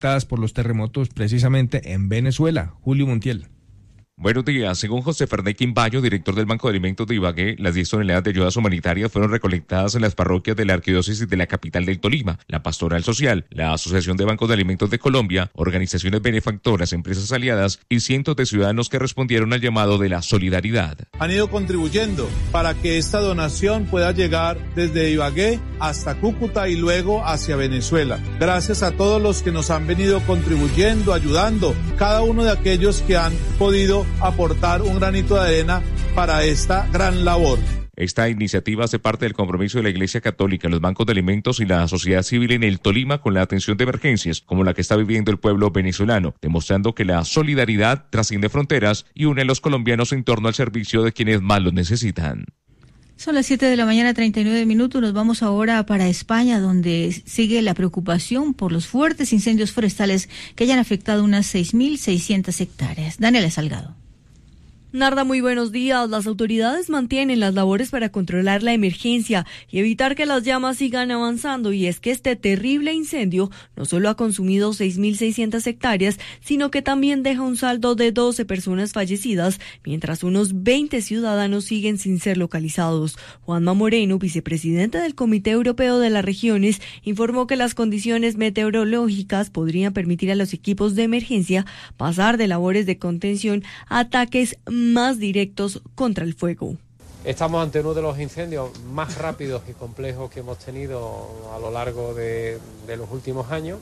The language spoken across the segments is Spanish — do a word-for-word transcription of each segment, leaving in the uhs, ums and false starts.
afectadas por los terremotos precisamente en Venezuela. Julio Montiel. Buenos días. Según José Fernández Quimbayo, director del Banco de Alimentos de Ibagué, las diez toneladas de ayudas humanitarias fueron recolectadas en las parroquias de la arquidiócesis de la capital del Tolima, la Pastoral Social, la Asociación de Bancos de Alimentos de Colombia, organizaciones benefactoras, empresas aliadas y cientos de ciudadanos que respondieron al llamado de la solidaridad. Han ido contribuyendo para que esta donación pueda llegar desde Ibagué hasta Cúcuta y luego hacia Venezuela. Gracias a todos los que nos han venido contribuyendo, ayudando, cada uno de aquellos que han podido aportar un granito de arena para esta gran labor. Esta iniciativa hace parte del compromiso de la Iglesia Católica, los bancos de alimentos y la sociedad civil en el Tolima con la atención de emergencias como la que está viviendo el pueblo venezolano, demostrando que la solidaridad trasciende fronteras y une a los colombianos en torno al servicio de quienes más lo necesitan. Son las siete de la mañana, treinta y nueve minutos. Nos vamos ahora para España, donde sigue la preocupación por los fuertes incendios forestales que hayan afectado unas seis mil seiscientas hectáreas. Daniela Salgado. Narda, muy buenos días. Las autoridades mantienen las labores para controlar la emergencia y evitar que las llamas sigan avanzando, y es que este terrible incendio no solo ha consumido seis mil seiscientas hectáreas, sino que también deja un saldo de doce personas fallecidas, mientras unos veinte ciudadanos siguen sin ser localizados. Juanma Moreno, vicepresidente del Comité Europeo de las Regiones, informó que las condiciones meteorológicas podrían permitir a los equipos de emergencia pasar de labores de contención a ataques más directos contra el fuego. Estamos ante uno de los incendios más rápidos y complejos que hemos tenido a lo largo de, de los últimos años,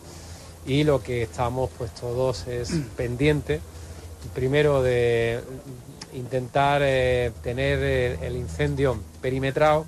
y lo que estamos pues todos es pendientes, primero de intentar eh, tener el, el incendio perimetrado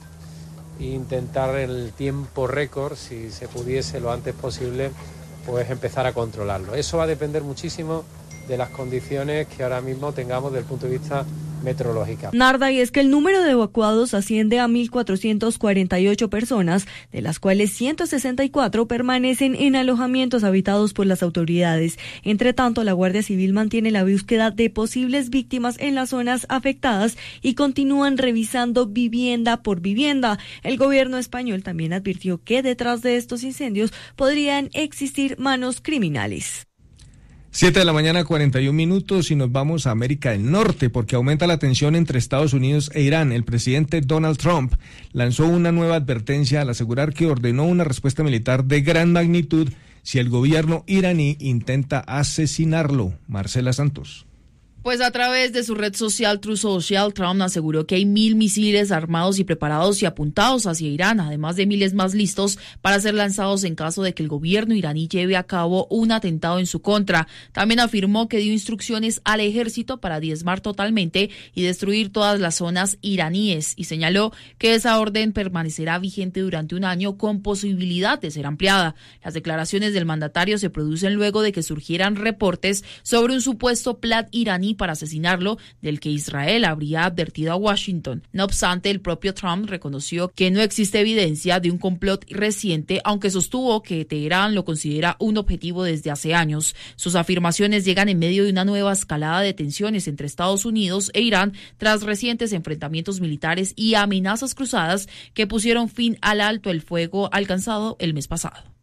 e intentar en el tiempo récord, si se pudiese lo antes posible, pues empezar a controlarlo. Eso va a depender muchísimo de las condiciones que ahora mismo tengamos desde el punto de vista meteorológico. Narda, y es que el número de evacuados asciende a mil cuatrocientas cuarenta y ocho personas, de las cuales ciento sesenta y cuatro permanecen en alojamientos habitados por las autoridades. Entre tanto, la Guardia Civil mantiene la búsqueda de posibles víctimas en las zonas afectadas y continúan revisando vivienda por vivienda. El gobierno español también advirtió que detrás de estos incendios podrían existir manos criminales. Siete de la mañana, cuarenta y un minutos, y nos vamos a América del Norte porque aumenta la tensión entre Estados Unidos e Irán. El presidente Donald Trump lanzó una nueva advertencia al asegurar que ordenó una respuesta militar de gran magnitud si el gobierno iraní intenta asesinarlo. Marcela Santos. Pues a través de su red social Truth Social, Trump aseguró que hay mil misiles armados y preparados y apuntados hacia Irán, además de miles más listos para ser lanzados en caso de que el gobierno iraní lleve a cabo un atentado en su contra. También afirmó que dio instrucciones al ejército para diezmar totalmente y destruir todas las zonas iraníes, y señaló que esa orden permanecerá vigente durante un año con posibilidad de ser ampliada. Las declaraciones del mandatario se producen luego de que surgieran reportes sobre un supuesto plan iraní para asesinarlo, del que Israel habría advertido a Washington. No obstante, el propio Trump reconoció que no existe evidencia de un complot reciente, aunque sostuvo que Teherán lo considera un objetivo desde hace años. Sus afirmaciones llegan en medio de una nueva escalada de tensiones entre Estados Unidos e Irán tras recientes enfrentamientos militares y amenazas cruzadas que pusieron fin al alto el fuego alcanzado el mes pasado.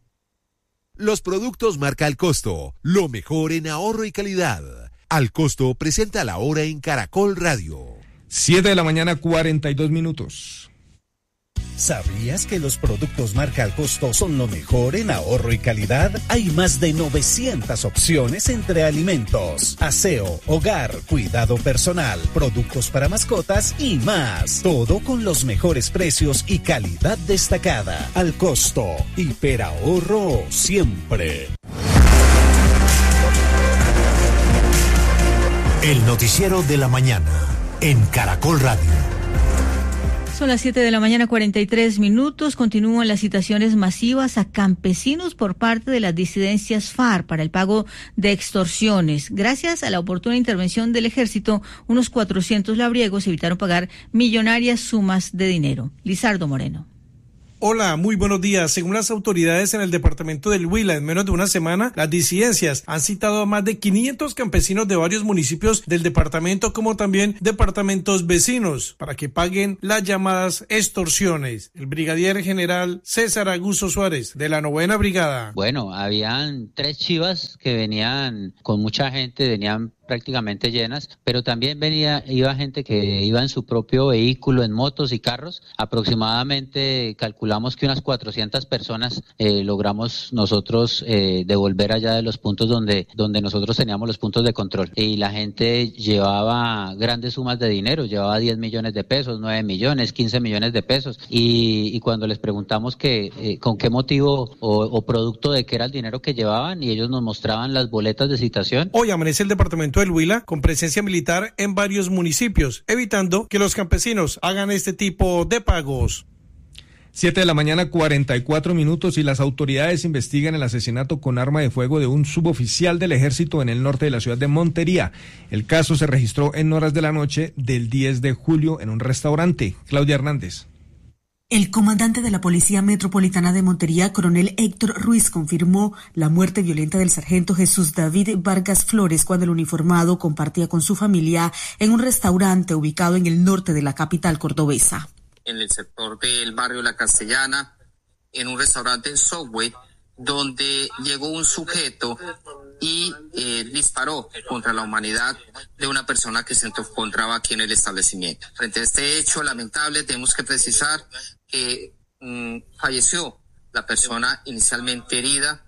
Los productos marca Al Costo, lo mejor en ahorro y calidad. Al Costo presenta la hora en Caracol Radio. Siete de la mañana, cuarenta y dos minutos. ¿Sabías que los productos marca Al Costo son lo mejor en ahorro y calidad? Hay más de novecientas opciones entre alimentos, aseo, hogar, cuidado personal, productos para mascotas y más. Todo con los mejores precios y calidad destacada. Al Costo, hiperahorro siempre. El noticiero de la mañana en Caracol Radio. Son las siete de la mañana, cuarenta y tres minutos. Continúan las citaciones masivas a campesinos por parte de las disidencias FARC para el pago de extorsiones. Gracias a la oportuna intervención del ejército, unos cuatrocientos labriegos evitaron pagar millonarias sumas de dinero. Lizardo Moreno. Hola, muy buenos días. Según las autoridades en el departamento del Huila, en menos de una semana, las disidencias han citado a más de quinientos campesinos de varios municipios del departamento, como también departamentos vecinos, para que paguen las llamadas extorsiones. El brigadier general César Augusto Suárez, de la novena brigada. Bueno, habían tres chivas que venían con mucha gente, venían prácticamente llenas, pero también venía, iba gente que iba en su propio vehículo, en motos y carros. Aproximadamente calculamos que unas cuatrocientas personas eh, logramos nosotros eh, devolver allá de los puntos donde, donde nosotros teníamos los puntos de control. Y la gente llevaba grandes sumas de dinero, llevaba diez millones de pesos, nueve millones, quince millones de pesos. Y, y cuando les preguntamos que eh, con qué motivo o, o producto de qué era el dinero que llevaban, y ellos nos mostraban las boletas de citación. Hoy amanece el departamento del Huila con presencia militar en varios municipios, evitando que los campesinos hagan este tipo de pagos. Siete de la mañana, cuarenta y cuatro minutos, y las autoridades investigan el asesinato con arma de fuego de un suboficial del ejército en el norte de la ciudad de Montería. El caso se registró en horas de la noche del diez de julio en un restaurante. Claudia Hernández. El comandante de la Policía Metropolitana de Montería, coronel Héctor Ruiz, confirmó la muerte violenta del sargento Jesús David Vargas Flores cuando el uniformado compartía con su familia en un restaurante ubicado en el norte de la capital cordobesa. En el sector del barrio La Castellana, en un restaurante en Subway, donde llegó un sujeto y eh, disparó contra la humanidad de una persona que se encontraba aquí en el establecimiento. Frente a este hecho lamentable, tenemos que precisar que mmm, falleció la persona inicialmente herida,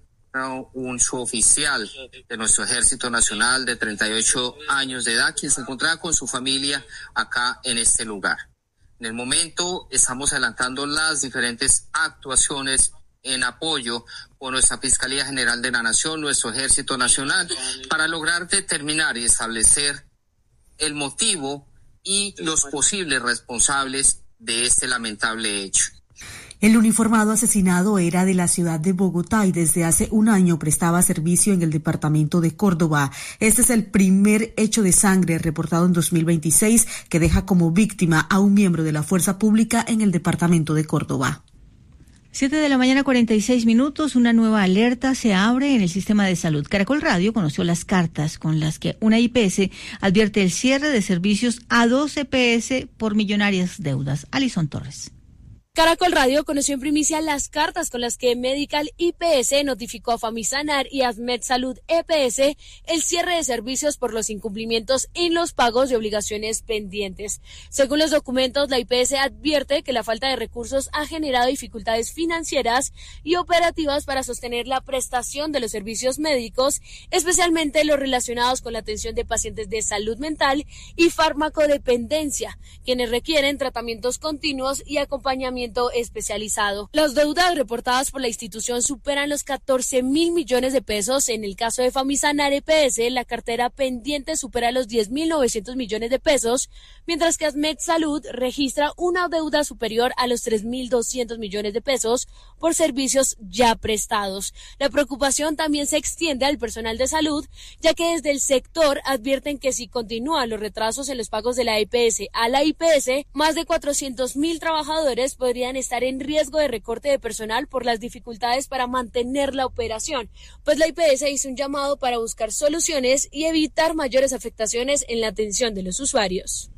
un suboficial de nuestro Ejército Nacional de treinta y ocho años de edad, quien se encontraba con su familia acá en este lugar. En el momento estamos adelantando las diferentes actuaciones en apoyo con nuestra Fiscalía General de la Nación, nuestro Ejército Nacional, para lograr determinar y establecer el motivo y los posibles responsables de este lamentable hecho. El uniformado asesinado era de la ciudad de Bogotá y desde hace un año prestaba servicio en el departamento de Córdoba. Este es el primer hecho de sangre reportado en dos mil veintiséis que deja como víctima a un miembro de la fuerza pública en el departamento de Córdoba. Siete de la mañana, cuarenta y seis minutos, una nueva alerta se abre en el sistema de salud. Caracol Radio conoció las cartas con las que una I P S advierte el cierre de servicios a dos E P S por millonarias deudas. Alison Torres. Caracol Radio conoció en primicia las cartas con las que Medical I P S notificó a Famisanar y Asmed Salud E P S el cierre de servicios por los incumplimientos en los pagos de obligaciones pendientes. Según los documentos, la I P S advierte que la falta de recursos ha generado dificultades financieras y operativas para sostener la prestación de los servicios médicos, especialmente los relacionados con la atención de pacientes de salud mental y farmacodependencia, quienes requieren tratamientos continuos y acompañamiento especializado. Las deudas reportadas por la institución superan los catorce mil millones de pesos. En el caso de Famisanar E P S, la cartera pendiente supera los diez mil novecientos millones de pesos, mientras que Asmed Salud registra una deuda superior a los tres mil doscientos millones de pesos por servicios ya prestados. La preocupación también se extiende al personal de salud, ya que desde el sector advierten que si continúan los retrasos en los pagos de la E P S a la I P S, más de cuatrocientos mil trabajadores podrían estar en riesgo de recorte de personal por las dificultades para mantener la operación, pues la I P S hizo un llamado para buscar soluciones y evitar mayores afectaciones en la atención de los usuarios.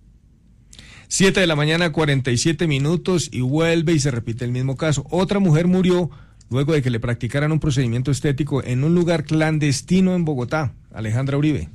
Siete de la mañana, cuarenta y siete minutos, y vuelve y se repite el mismo caso. Otra mujer murió luego de que le practicaran un procedimiento estético en un lugar clandestino en Bogotá. Alejandra Uribe.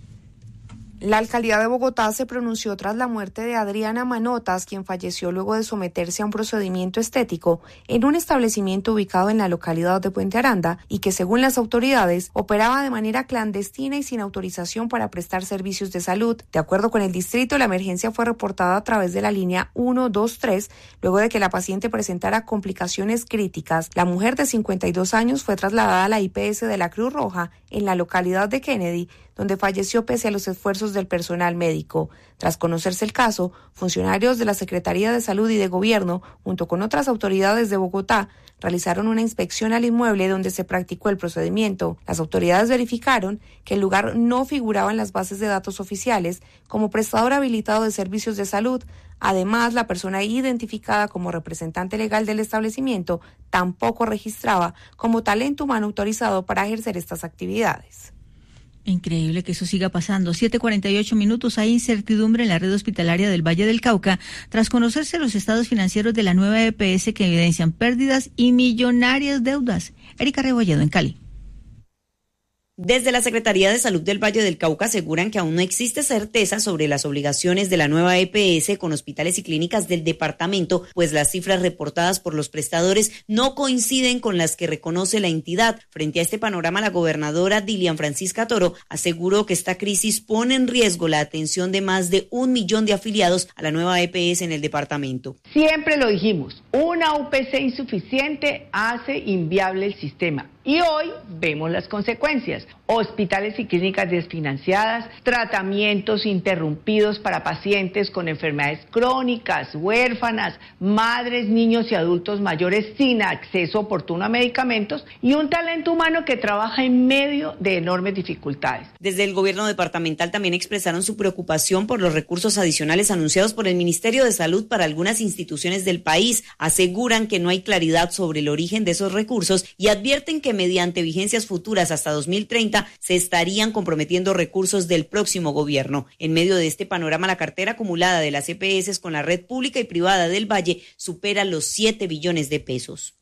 La alcaldía de Bogotá se pronunció tras la muerte de Adriana Manotas, quien falleció luego de someterse a un procedimiento estético en un establecimiento ubicado en la localidad de Puente Aranda y que, según las autoridades, operaba de manera clandestina y sin autorización para prestar servicios de salud. De acuerdo con el distrito, la emergencia fue reportada a través de la línea ciento veintitrés luego de que la paciente presentara complicaciones críticas. La mujer de cincuenta y dos años fue trasladada a la I P S de la Cruz Roja en la localidad de Kennedy, donde falleció pese a los esfuerzos del personal médico. Tras conocerse el caso, funcionarios de la Secretaría de Salud y de Gobierno, junto con otras autoridades de Bogotá, realizaron una inspección al inmueble donde se practicó el procedimiento. Las autoridades verificaron que el lugar no figuraba en las bases de datos oficiales como prestador habilitado de servicios de salud, Además, la persona identificada como representante legal del establecimiento tampoco registraba como talento humano autorizado para ejercer estas actividades. Increíble que eso siga pasando. siete cuarenta y ocho minutos. Hay incertidumbre en la red hospitalaria del Valle del Cauca tras conocerse los estados financieros de la nueva E P S que evidencian pérdidas y millonarias deudas. Erika Rebolledo en Cali. Desde la Secretaría de Salud del Valle del Cauca aseguran que aún no existe certeza sobre las obligaciones de la nueva E P S con hospitales y clínicas del departamento, pues las cifras reportadas por los prestadores no coinciden con las que reconoce la entidad. Frente a este panorama, la gobernadora Dilian Francisca Toro aseguró que esta crisis pone en riesgo la atención de más de un millón de afiliados a la nueva E P S en el departamento. Siempre lo dijimos, una U P C insuficiente hace inviable el sistema. Y hoy vemos las consecuencias. Hospitales y clínicas desfinanciadas, tratamientos interrumpidos para pacientes con enfermedades crónicas, huérfanas, madres, niños y adultos mayores sin acceso oportuno a medicamentos y un talento humano que trabaja en medio de enormes dificultades. Desde el gobierno departamental también expresaron su preocupación por los recursos adicionales anunciados por el Ministerio de Salud para algunas instituciones del país. Aseguran que no hay claridad sobre el origen de esos recursos y advierten que mediante vigencias futuras hasta dos mil treinta se estarían comprometiendo recursos del próximo gobierno. En medio de este panorama, la cartera acumulada de las E P S con la red pública y privada del Valle supera los siete billones de pesos.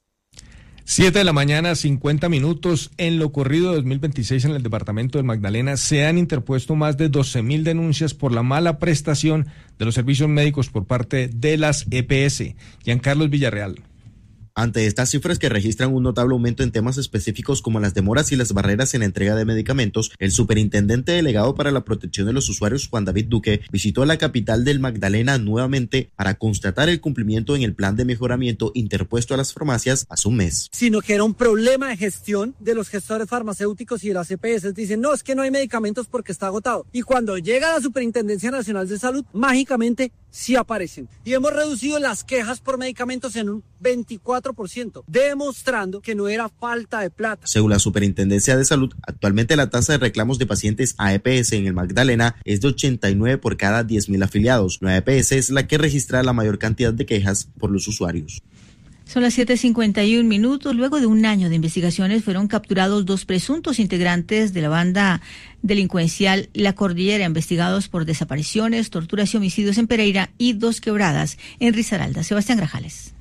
siete de la mañana, cincuenta minutos. En lo corrido de dos mil veintiséis en el departamento del Magdalena se han interpuesto más de doce mil denuncias por la mala prestación de los servicios médicos por parte de las E P S. Giancarlos Villarreal. Ante estas cifras que registran un notable aumento en temas específicos como las demoras y las barreras en la entrega de medicamentos, el superintendente delegado para la protección de los usuarios, Juan David Duque, visitó la capital del Magdalena nuevamente para constatar el cumplimiento en el plan de mejoramiento interpuesto a las farmacias hace un mes. Sino que era un problema de gestión de los gestores farmacéuticos y de las E P S. Dicen, no, es que no hay medicamentos porque está agotado. Y cuando llega la Superintendencia Nacional de Salud, mágicamente sí aparecen. Y hemos reducido las quejas por medicamentos en un veinticuatro por ciento, demostrando que no era falta de plata. Según la Superintendencia de Salud, actualmente la tasa de reclamos de pacientes a E P S en el Magdalena es de ochenta y nueve por cada diez mil afiliados. La E P S es la que registra la mayor cantidad de quejas por los usuarios. Son las siete cincuenta y un minutos. Luego de un año de investigaciones fueron capturados dos presuntos integrantes de la banda delincuencial La Cordillera, investigados por desapariciones, torturas y homicidios en Pereira y Dos Quebradas en Risaralda. Sebastián Grajales.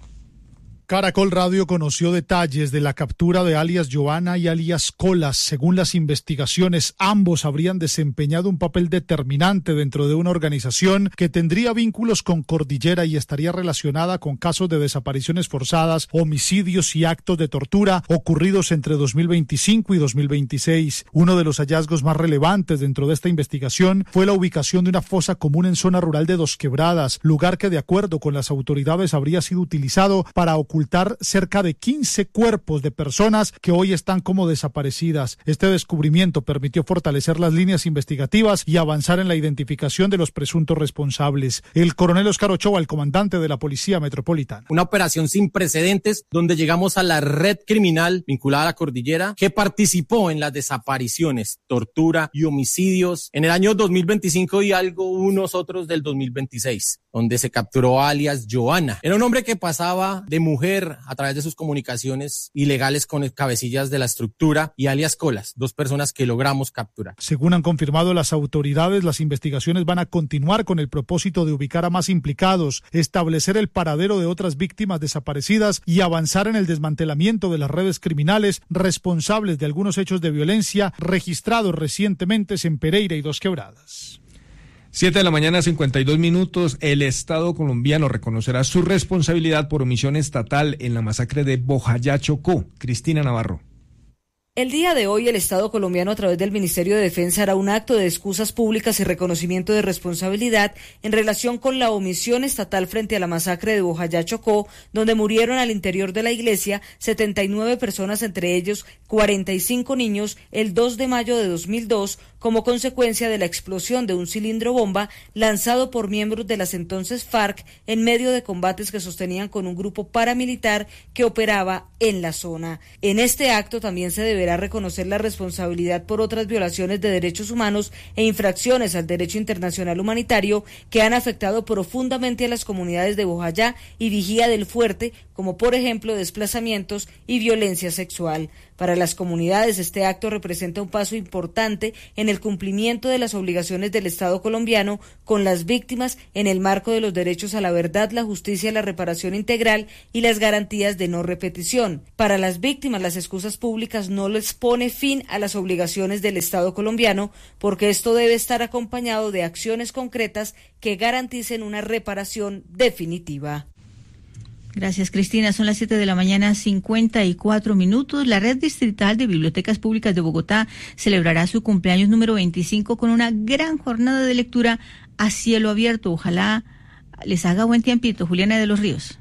Caracol Radio conoció detalles de la captura de alias Joana y alias Colas. Según las investigaciones, ambos habrían desempeñado un papel determinante dentro de una organización que tendría vínculos con Cordillera y estaría relacionada con casos de desapariciones forzadas, homicidios y actos de tortura ocurridos entre dos mil veinticinco y dos mil veintiséis. Uno de los hallazgos más relevantes dentro de esta investigación fue la ubicación de una fosa común en zona rural de Dos Quebradas, lugar que de acuerdo con las autoridades habría sido utilizado para ocultar cerca de quince cuerpos de personas que hoy están como desaparecidas. Este descubrimiento permitió fortalecer las líneas investigativas y avanzar en la identificación de los presuntos responsables. El coronel Oscar Ochoa, el comandante de la Policía Metropolitana. Una operación sin precedentes donde llegamos a la red criminal vinculada a la Cordillera que participó en las desapariciones, tortura y homicidios en el año dos mil veinticinco y algo unos otros del dos mil veintiséis, donde se capturó alias Joana. Era un hombre que pasaba de mujer a través de sus comunicaciones ilegales con cabecillas de la estructura y alias Colas, dos personas que logramos capturar. Según han confirmado las autoridades, las investigaciones van a continuar con el propósito de ubicar a más implicados, establecer el paradero de otras víctimas desaparecidas y avanzar en el desmantelamiento de las redes criminales responsables de algunos hechos de violencia registrados recientemente en Pereira y Dos Quebradas. siete de la mañana, cincuenta y dos minutos. El Estado colombiano reconocerá su responsabilidad por omisión estatal en la masacre de Bojayá, Chocó. Cristina Navarro. El día de hoy, el Estado colombiano, a través del Ministerio de Defensa, hará un acto de excusas públicas y reconocimiento de responsabilidad en relación con la omisión estatal frente a la masacre de Bojayá, Chocó, donde murieron al interior de la iglesia setenta y nueve personas, entre ellos cuarenta y cinco niños, el dos de mayo de dos mil dos, como consecuencia de la explosión de un cilindro bomba lanzado por miembros de las entonces FARC en medio de combates que sostenían con un grupo paramilitar que operaba en la zona. En este acto también se debe deberá reconocer la responsabilidad por otras violaciones de derechos humanos e infracciones al derecho internacional humanitario que han afectado profundamente a las comunidades de Bojayá y Vigía del Fuerte, como por ejemplo desplazamientos y violencia sexual. Para las comunidades, este acto representa un paso importante en el cumplimiento de las obligaciones del Estado colombiano con las víctimas en el marco de los derechos a la verdad, la justicia, la reparación integral y las garantías de no repetición. Para las víctimas, las excusas públicas no les pone fin a las obligaciones del Estado colombiano, porque esto debe estar acompañado de acciones concretas que garanticen una reparación definitiva. Gracias, Cristina. Son las siete de la mañana, cincuenta y cuatro minutos. La Red Distrital de Bibliotecas Públicas de Bogotá celebrará su cumpleaños número veinticinco con una gran jornada de lectura a cielo abierto. Ojalá les haga buen tiempito. Juliana de los Ríos.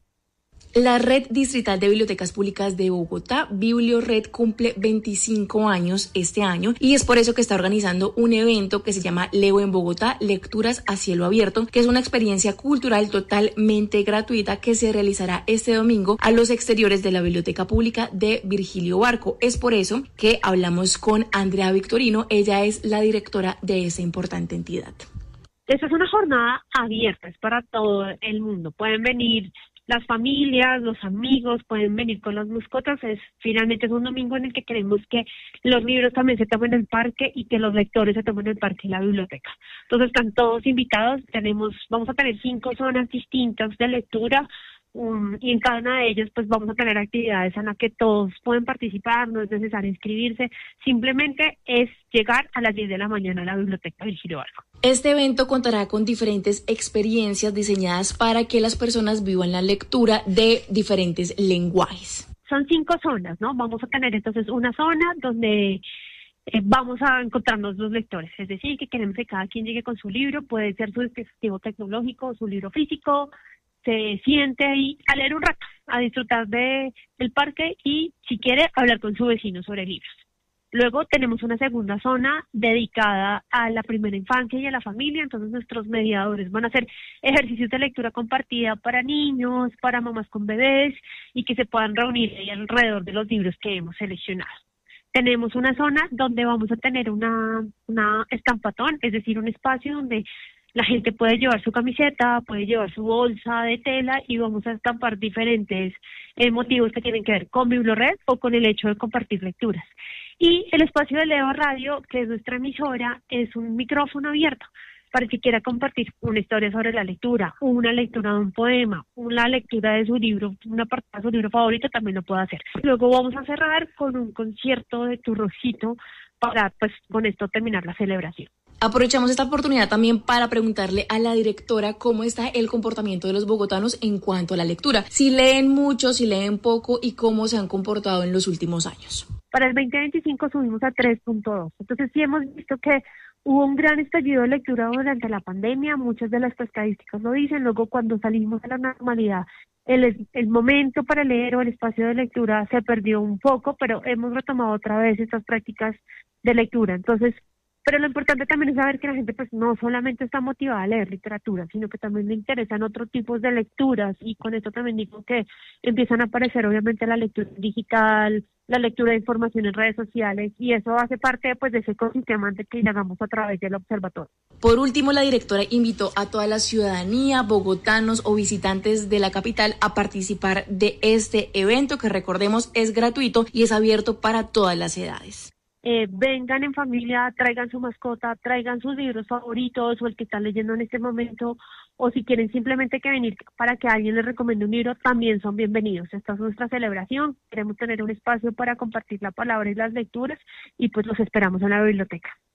La Red Distrital de Bibliotecas Públicas de Bogotá, BiblioRed, cumple veinticinco años este año y es por eso que está organizando un evento que se llama Leo en Bogotá, Lecturas a Cielo Abierto, que es una experiencia cultural totalmente gratuita que se realizará este domingo a los exteriores de la Biblioteca Pública de Virgilio Barco. Es por eso que hablamos con Andrea Victorino, ella es la directora de esa importante entidad. Esta es una jornada abierta, es para todo el mundo. Pueden venir las familias, los amigos, pueden venir con las mascotas. Es finalmente es un domingo en el que queremos que los libros también se tomen en el parque y que los lectores se tomen en el parque y la biblioteca. Entonces están todos invitados. Tenemos, vamos a tener cinco zonas distintas de lectura. Um, y en cada una de ellas pues vamos a tener actividades en las que todos pueden participar, no es necesario inscribirse, simplemente es llegar a las diez de la mañana a la Biblioteca Virgilio Barco. Este evento contará con diferentes experiencias diseñadas para que las personas vivan la lectura de diferentes lenguajes. Son cinco zonas, ¿no? Vamos a tener entonces una zona donde Eh, vamos a encontrarnos los lectores, es decir, que queremos que cada quien llegue con su libro, puede ser su dispositivo tecnológico, su libro físico, se siente ahí a leer un rato, a disfrutar de, del parque y, si quiere, hablar con su vecino sobre libros. Luego tenemos una segunda zona dedicada a la primera infancia y a la familia, entonces nuestros mediadores van a hacer ejercicios de lectura compartida para niños, para mamás con bebés y que se puedan reunir ahí alrededor de los libros que hemos seleccionado. Tenemos una zona donde vamos a tener una, una estampatón, es decir, un espacio donde la gente puede llevar su camiseta, puede llevar su bolsa de tela y vamos a estampar diferentes eh, motivos que tienen que ver con BiblioRed o con el hecho de compartir lecturas. Y el espacio de Leo Radio, que es nuestra emisora, es un micrófono abierto para que quiera compartir una historia sobre la lectura, una lectura de un poema, una lectura de su libro, una parte de su libro favorito, también lo puede hacer. Luego vamos a cerrar con un concierto de Tu Rojito para, pues, con esto terminar la celebración. Aprovechamos esta oportunidad también para preguntarle a la directora cómo está el comportamiento de los bogotanos en cuanto a la lectura. Si leen mucho, si leen poco y cómo se han comportado en los últimos años. Para el veinte veinticinco subimos a tres punto dos. Entonces sí hemos visto que hubo un gran estallido de lectura durante la pandemia, muchas de las estadísticas lo dicen. Luego, cuando salimos a la normalidad, el, el momento para leer o el espacio de lectura se perdió un poco, pero hemos retomado otra vez estas prácticas de lectura. Entonces, pero lo importante también es saber que la gente pues no solamente está motivada a leer literatura, sino que también le interesan otros tipos de lecturas, y con esto también digo que empiezan a aparecer obviamente la lectura digital, la lectura de información en redes sociales, y eso hace parte pues de ese ecosistema que indagamos a través del observatorio. Por último, la directora invitó a toda la ciudadanía, bogotanos o visitantes de la capital a participar de este evento que, recordemos, es gratuito y es abierto para todas las edades. Eh, vengan en familia, traigan su mascota, traigan sus libros favoritos o el que están leyendo en este momento, o si quieren simplemente que venir para que alguien les recomiende un libro, también son bienvenidos. Esta es nuestra celebración, queremos tener un espacio para compartir la palabra y las lecturas, y pues los esperamos en la biblioteca.